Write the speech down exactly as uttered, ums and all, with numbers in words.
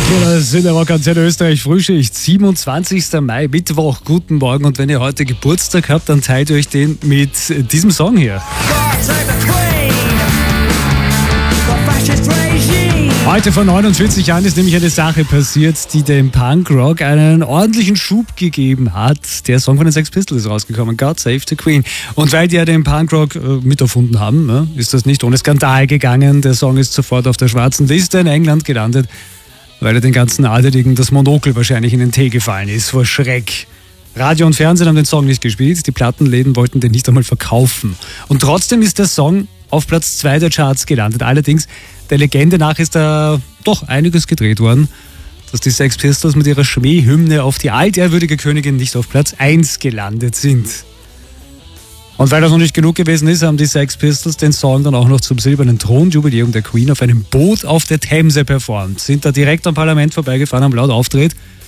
Das in der Rockantenne Österreich Frühschicht, siebenundzwanzigster Mai, Mittwoch. Guten Morgen, und wenn ihr heute Geburtstag habt, dann teilt ihr euch den mit diesem Song hier. Heute vor neunundvierzig Jahren ist nämlich eine Sache passiert, die dem Punkrock einen ordentlichen Schub gegeben hat. Der Song von den Sex Pistols ist rausgekommen, God Save the Queen. Und weil die ja den Punkrock äh, mit erfunden haben, ne, ist das nicht ohne Skandal gegangen. Der Song ist sofort auf der schwarzen Liste in England gelandet, weil er den ganzen Adeligen das Monokel wahrscheinlich in den Tee gefallen ist vor Schreck. Radio und Fernsehen haben den Song nicht gespielt, die Plattenläden wollten den nicht einmal verkaufen. Und trotzdem ist der Song auf Platz zwei der Charts gelandet. Allerdings, der Legende nach ist da doch einiges gedreht worden, dass die Sex Pistols mit ihrer Schmähhymne auf die altehrwürdige Königin nicht auf Platz eins gelandet sind. Und weil das noch nicht genug gewesen ist, haben die Sex Pistols den Song dann auch noch zum silbernen Thronjubiläum der Queen auf einem Boot auf der Themse performt. Sind da direkt am Parlament vorbeigefahren, haben laut aufgedreht